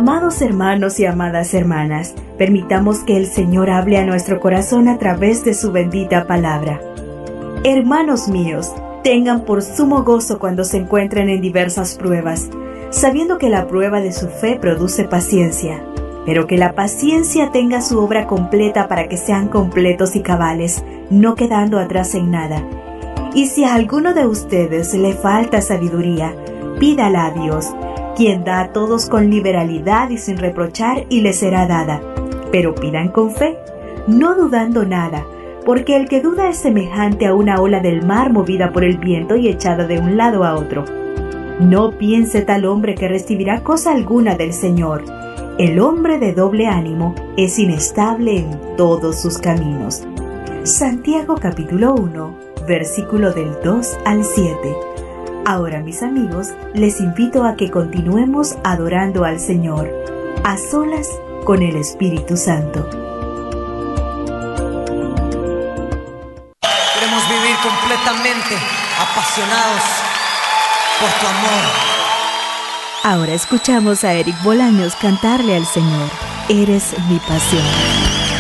Amados hermanos y amadas hermanas, permitamos que el Señor hable a nuestro corazón a través de su bendita palabra. Hermanos míos, tengan por sumo gozo cuando se encuentren en diversas pruebas, sabiendo que la prueba de su fe produce paciencia, pero que la paciencia tenga su obra completa para que sean completos y cabales, no quedando atrás en nada. Y si a alguno de ustedes le falta sabiduría, pídala a Dios, quien da a todos con liberalidad y sin reprochar, y le será dada. Pero pidan con fe, no dudando nada, porque el que duda es semejante a una ola del mar movida por el viento y echada de un lado a otro. No piense tal hombre que recibirá cosa alguna del Señor. El hombre de doble ánimo es inestable en todos sus caminos. Santiago capítulo 1, versículo del 2 al 7. Ahora, mis amigos, les invito a que continuemos adorando al Señor, a solas con el Espíritu Santo. Queremos vivir completamente apasionados por tu amor. Ahora escuchamos a Eric Bolaños cantarle al Señor, Eres mi pasión.